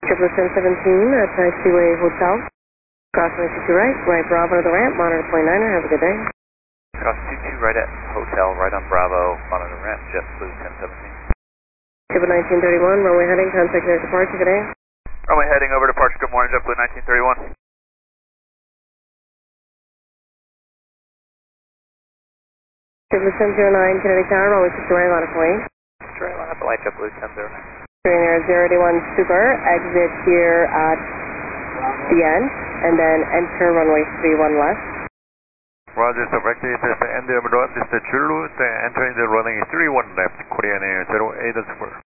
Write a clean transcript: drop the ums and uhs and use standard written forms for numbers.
JetBlue 1017 at Taxiway Hotel. Crossing 22 right, right Bravo to the ramp, monitor 29er, have a good day. Cross 22 right at Hotel, right on Bravo, monitor ramp, JetBlue 1017. JetBlue 1931, runway heading, contact air departure, good day. Runway heading over departure, good morning, JetBlue 1931. JetBlue 1009, Kennedy Tower, runway 60 right, line up light. 60 right, line up light, JetBlue 1009. Air 081 Super, exit here at the end, and then enter runway 31 left. Roger, so back to the end of the run, this is the Chulu, entering the running 31 left, Korean Air 080.